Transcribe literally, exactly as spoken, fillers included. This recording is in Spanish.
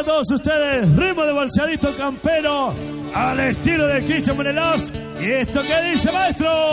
para todos ustedes, ritmo de balseadito campero al estilo de Cristian Menelaz. Y esto que dice, maestro.